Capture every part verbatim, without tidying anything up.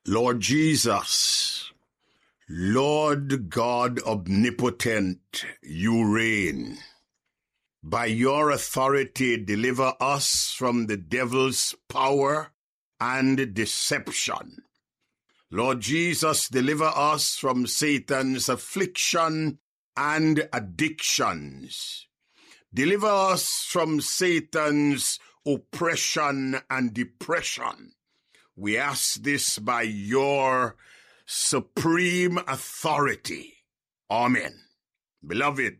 Lord Jesus, Lord God omnipotent, you reign. By your authority, deliver us from the devil's power and deception. Lord Jesus, deliver us from Satan's affliction and addictions. Deliver us from Satan's oppression and depression. We ask this by your supreme authority. Amen. Beloved,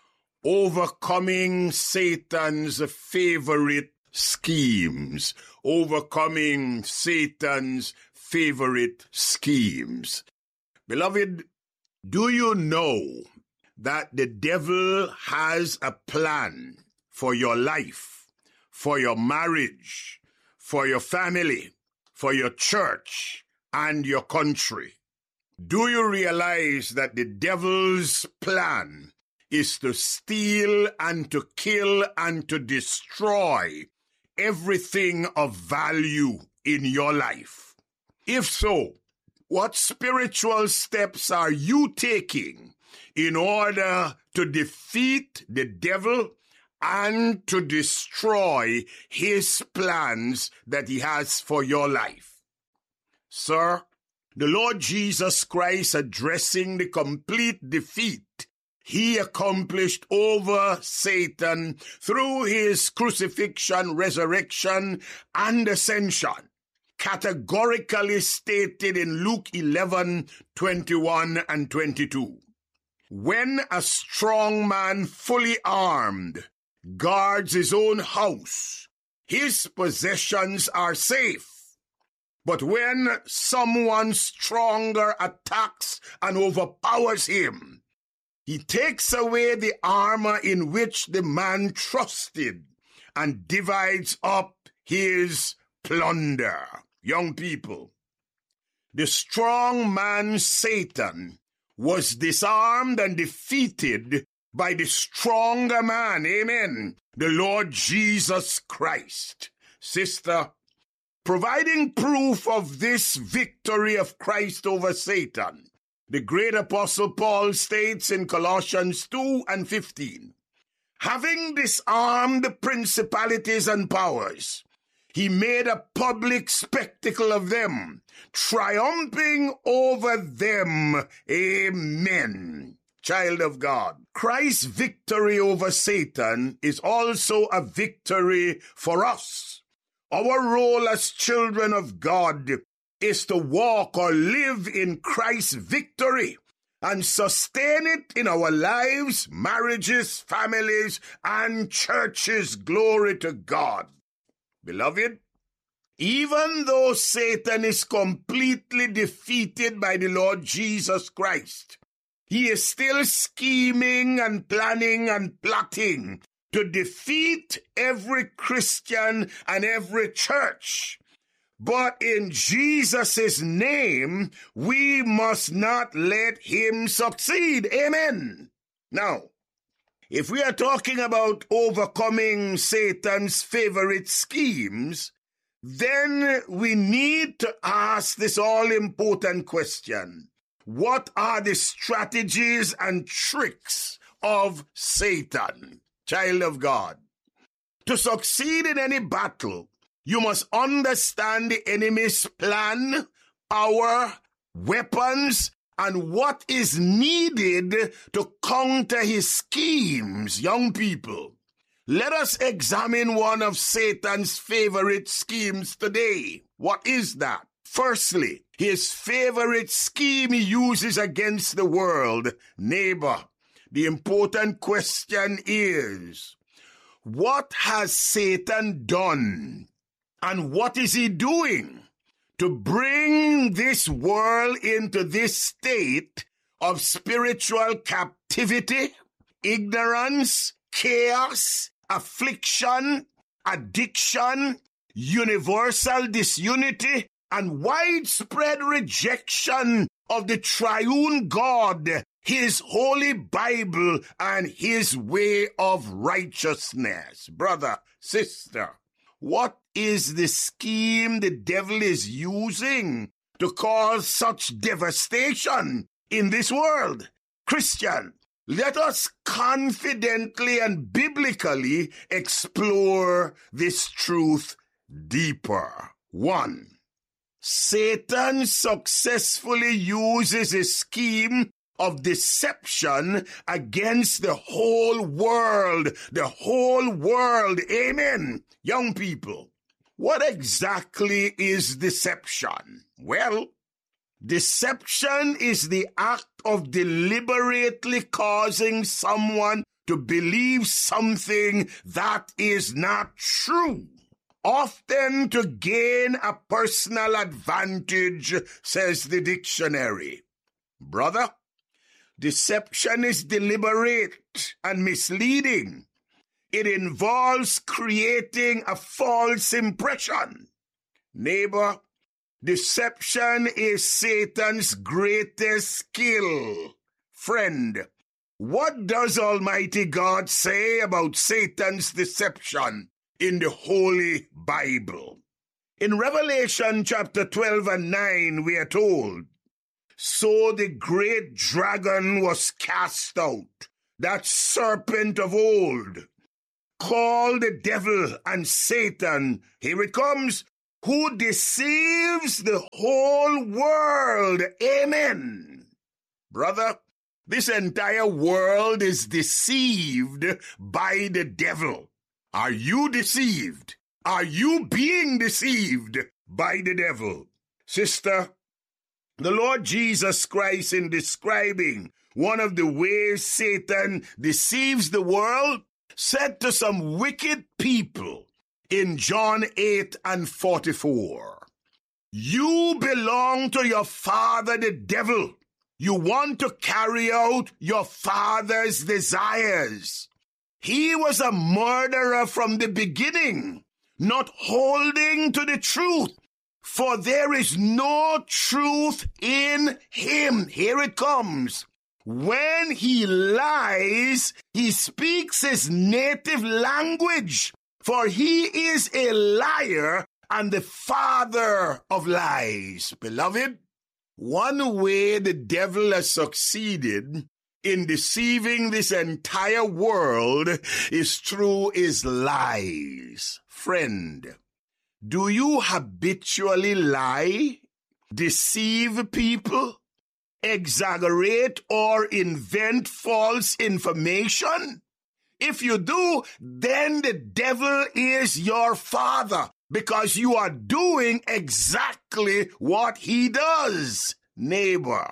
overcoming Satan's favorite schemes. Overcoming Satan's favorite schemes. Beloved, do you know that the devil has a plan for your life, for your marriage, for your family, for your church, and your country? Do you realize that the devil's plan is to steal and to kill and to destroy everything of value in your life? If so, what spiritual steps are you taking in order to defeat the devil and to destroy his plans that he has for your life? Sir, the Lord Jesus Christ, addressing the complete defeat he accomplished over Satan through his crucifixion, resurrection, and ascension, categorically stated in Luke eleven, twenty-one and twenty-two. When a strong man fully armed guards his own house, his possessions are safe. But when someone stronger attacks and overpowers him, he takes away the armor in which the man trusted and divides up his plunder. Young people, the strong man Satan was disarmed and defeated by the stronger man, amen, the Lord Jesus Christ. Sister, providing proof of this victory of Christ over Satan, the great apostle Paul states in Colossians two and fifteen, having disarmed the principalities and powers, he made a public spectacle of them, triumphing over them. Amen. Child of God, Christ's victory over Satan is also a victory for us. Our role as children of God is to walk or live in Christ's victory and sustain it in our lives, marriages, families, and churches. Glory to God. Beloved, even though Satan is completely defeated by the Lord Jesus Christ, he is still scheming and planning and plotting to defeat every Christian and every church. But in Jesus' name, we must not let him succeed. Amen. Now, if we are talking about overcoming Satan's favorite schemes, then we need to ask this all-important question. What are the strategies and tricks of Satan? Child of God, to succeed in any battle, you must understand the enemy's plan, power, weapons, and what is needed to counter his schemes. Young people, let us examine one of Satan's favorite schemes today. What is that? Firstly, his favorite scheme he uses against the world. Neighbor, the important question is, what has Satan done and what is he doing to bring this world into this state of spiritual captivity, ignorance, chaos, affliction, addiction, universal disunity, and widespread rejection of the triune God, his holy Bible, and his way of righteousness? Brother, sister, what is the scheme the devil is using to cause such devastation in this world. Christian, let us confidently and biblically explore this truth deeper. One, Satan successfully uses a scheme of deception against the whole world. The whole world. Amen. Young people, what exactly is deception? Well, deception is the act of deliberately causing someone to believe something that is not true, often to gain a personal advantage, says the dictionary. Brother, deception is deliberate and misleading. It involves creating a false impression. Neighbor, deception is Satan's greatest skill. Friend, what does Almighty God say about Satan's deception in the Holy Bible? In Revelation chapter twelve and nine, we are told, "So the great dragon was cast out, that serpent of old, called the devil and Satan," here it comes, "who deceives the whole world." Amen. Brother, this entire world is deceived by the devil. Are you deceived? Are you being deceived by the devil? Sister, the Lord Jesus Christ, in describing one of the ways Satan deceives the world, said to some wicked people in John eight and forty-four, "You belong to your father, the devil. You want to carry out your father's desires. He was a murderer from the beginning, not holding to the truth, for there is no truth in him." Here it comes. When he lies, he speaks his native language, for he is a liar and the father of lies. Beloved, one way the devil has succeeded in deceiving this entire world is through his lies. Friend, do you habitually lie, deceive people, exaggerate or invent false information? If you do, then the devil is your father, because you are doing exactly what he does. Neighbor,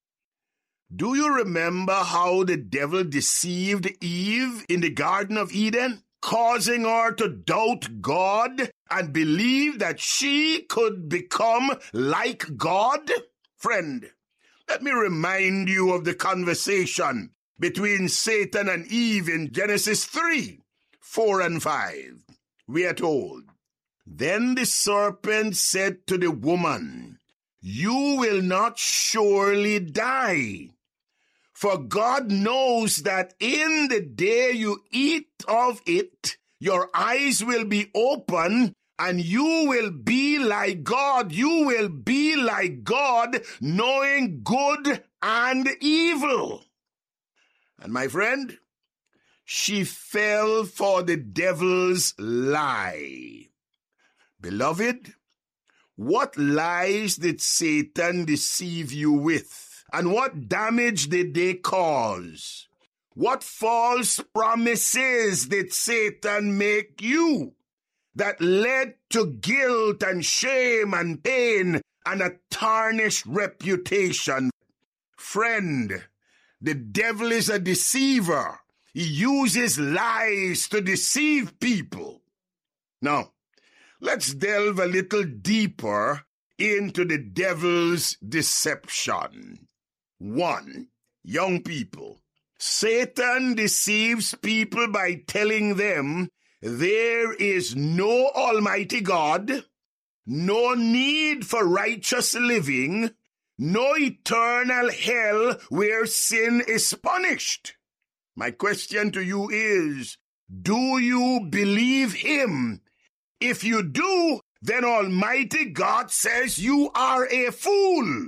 do you remember how the devil deceived Eve in the Garden of Eden, causing her to doubt God and believe that she could become like God? Friend, let me remind you of the conversation between Satan and Eve in Genesis three, four and five. We are told, "Then the serpent said to the woman, 'You will not surely die. For God knows that in the day you eat of it, your eyes will be open, and you will be like God. You will be like God, knowing good and evil.'" And my friend, she fell for the devil's lie. Beloved, what lies did Satan deceive you with? And what damage did they cause? What false promises did Satan make you that led to guilt and shame and pain and a tarnished reputation? Friend, the devil is a deceiver. He uses lies to deceive people. Now, let's delve a little deeper into the devil's deception. One, young people, Satan deceives people by telling them there is no Almighty God, no need for righteous living, no eternal hell where sin is punished. My question to you is, do you believe him? If you do, then Almighty God says you are a fool.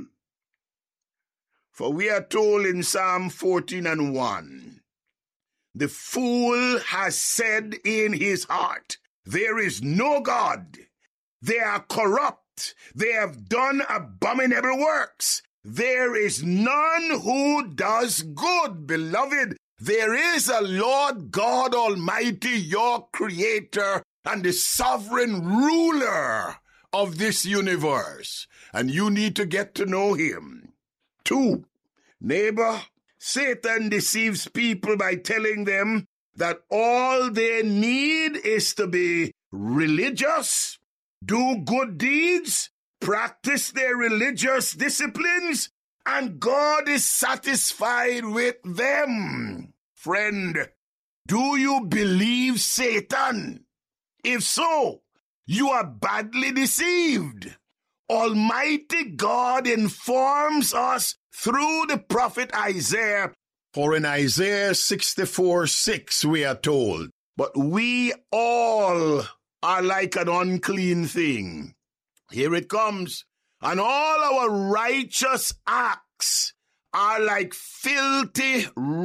For we are told in Psalm fourteen and one, the fool has said in his heart, there is no God. They are corrupt. They have done abominable works. There is none who does good. Beloved, there is a Lord God Almighty, your creator and the sovereign ruler of this universe. And you need to get to know him. Two, neighbor, Satan deceives people by telling them that all they need is to be religious, do good deeds, practice their religious disciplines, and God is satisfied with them. Friend, do you believe Satan? If so, you are badly deceived. Almighty God informs us through the prophet Isaiah. For in Isaiah sixty-four six we are told, but we all are like an unclean thing. Here it comes. And all our righteous acts are like filthy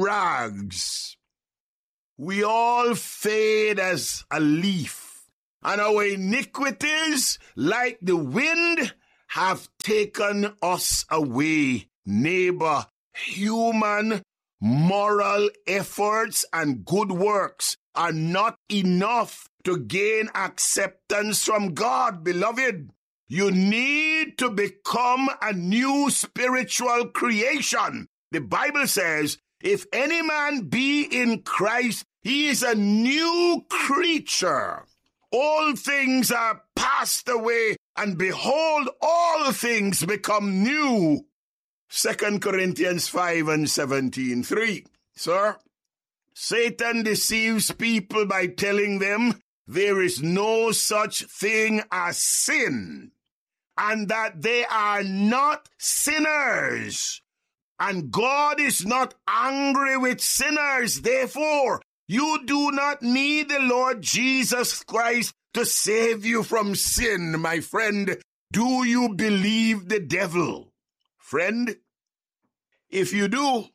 rags. We all fade as a leaf, and our iniquities, like the wind, have taken us away. Neighbor, human moral efforts and good works are not enough to gain acceptance from God, beloved. You need to become a new spiritual creation. The Bible says, if any man be in Christ, he is a new creature. All things are passed away, and behold, all things become new. Second Corinthians five and seventeen, three. Sir, Satan deceives people by telling them there is no such thing as sin, and that they are not sinners. And God is not angry with sinners. Therefore, you do not need the Lord Jesus Christ to save you from sin, my friend. Do you believe the devil? Friend, if you do,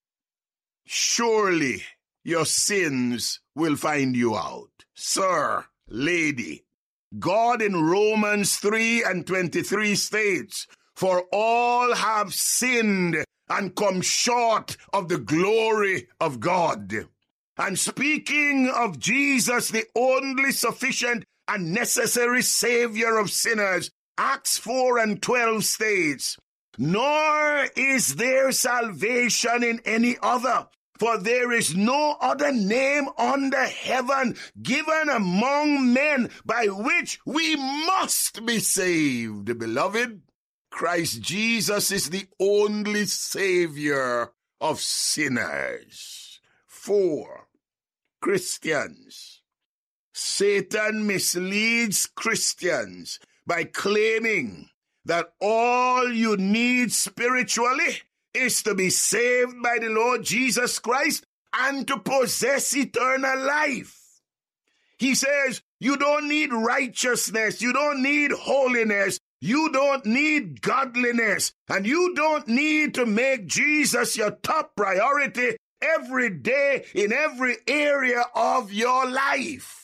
surely your sins will find you out. Sir, lady, God in Romans three and twenty-three states, for all have sinned and come short of the glory of God. And speaking of Jesus, the only sufficient and necessary Savior of sinners, Acts four and twelve states, nor is there salvation in any other, for there is no other name under heaven given among men by which we must be saved. Beloved, Christ Jesus is the only Savior of sinners. Four, Christians. Satan misleads Christians by claiming that all you need spiritually is to be saved by the Lord Jesus Christ and to possess eternal life. He says, you don't need righteousness, you don't need holiness, you don't need godliness, and you don't need to make Jesus your top priority every day in every area of your life.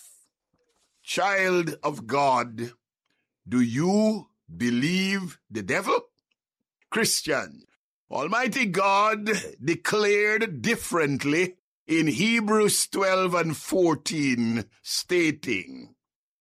Child of God, do you believe the devil? Christian, Almighty God declared differently in Hebrews twelve and fourteen, stating,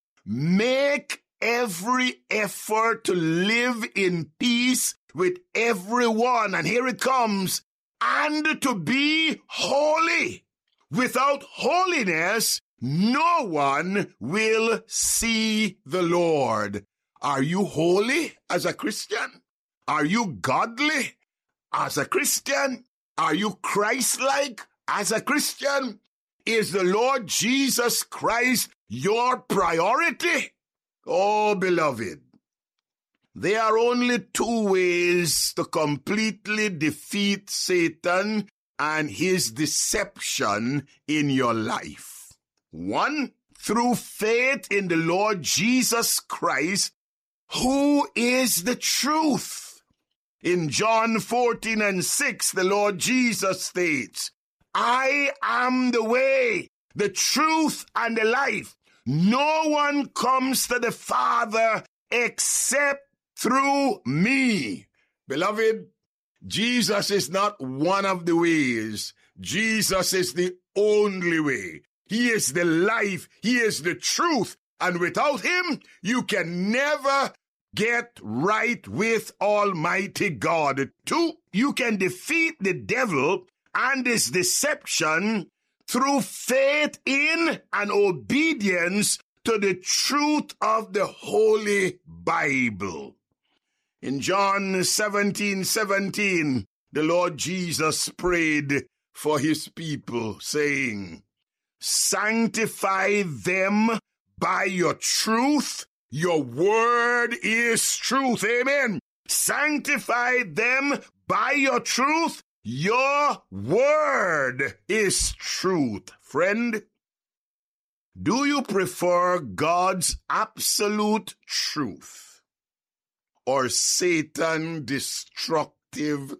make every effort to live in peace with everyone, and here it comes, and to be holy. Without holiness, no one will see the Lord. Are you holy as a Christian? Are you godly as a Christian? Are you Christ-like as a Christian? Is the Lord Jesus Christ your priority? Oh, beloved, there are only two ways to completely defeat Satan and his deception in your life. One, through faith in the Lord Jesus Christ, who is the truth. In John fourteen and six, the Lord Jesus states, I am the way, the truth, and the life. No one comes to the Father except through me. Beloved, Jesus is not one of the ways. Jesus is the only way. He is the life. He is the truth. And without him, you can never get right with Almighty God. Two, you can defeat the devil and his deception through faith in and obedience to the truth of the Holy Bible. In John seventeen seventeen, the Lord Jesus prayed for his people, saying, sanctify them by your truth. Your word is truth. Amen. Sanctify them by your truth. Your word is truth. Friend, do you prefer God's absolute truth or Satan's destructive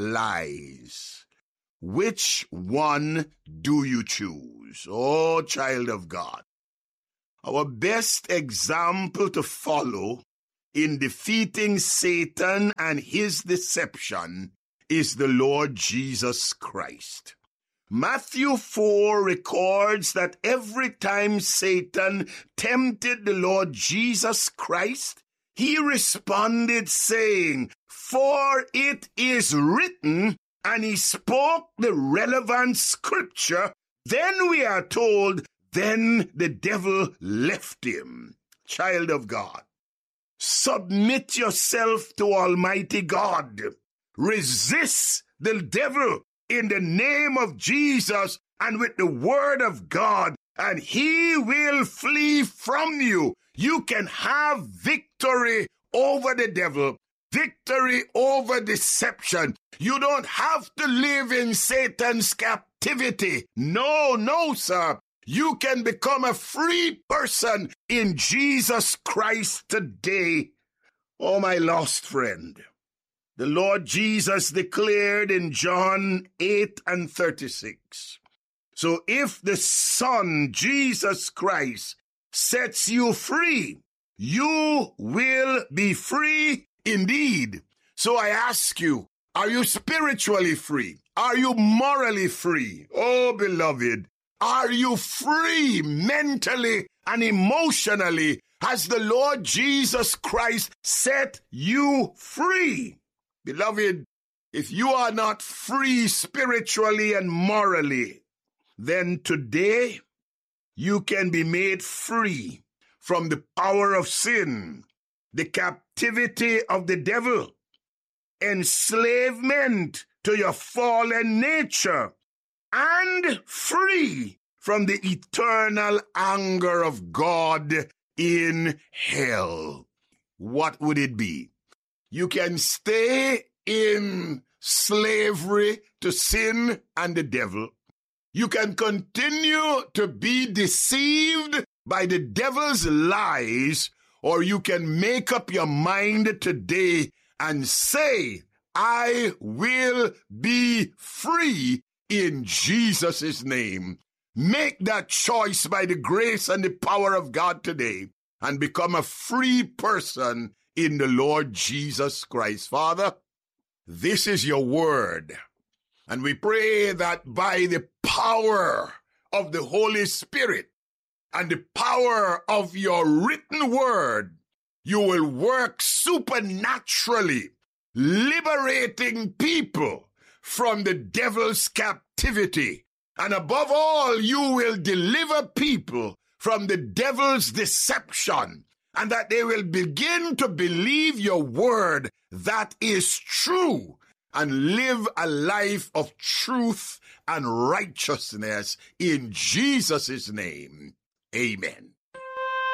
lies? Which one do you choose? Oh, child of God. Our best example to follow in defeating Satan and his deception is the Lord Jesus Christ. Matthew four records that every time Satan tempted the Lord Jesus Christ, he responded saying, for it is written, and he spoke the relevant scripture. Then we are told, then the devil left him. Child of God, submit yourself to Almighty God. Resist the devil in the name of Jesus and with the word of God, and he will flee from you. You can have victory over the devil, victory over deception. You don't have to live in Satan's captivity. No, no, sir. You can become a free person in Jesus Christ today. Oh, my lost friend. The Lord Jesus declared in John eight and thirty-six. So if the Son, Jesus Christ, sets you free, you will be free indeed. So I ask you, are you spiritually free? Are you morally free? Oh, beloved, are you free mentally and emotionally? Has the Lord Jesus Christ set you free? Beloved, if you are not free spiritually and morally, then today you can be made free from the power of sin, the captivity of the devil, enslavement to your fallen nature, and free from the eternal anger of God in hell. What would it be? You can stay in slavery to sin and the devil. You can continue to be deceived by the devil's lies, or you can make up your mind today and say, I will be free in Jesus' name. Make that choice by the grace and the power of God today and become a free person in the Lord Jesus Christ. Father, this is your word. And we pray that by the power of the Holy Spirit and the power of your written word, you will work supernaturally, liberating people from the devil's captivity. And above all, you will deliver people from the devil's deception, and that they will begin to believe your word that is true and live a life of truth and righteousness in Jesus' name. Amen.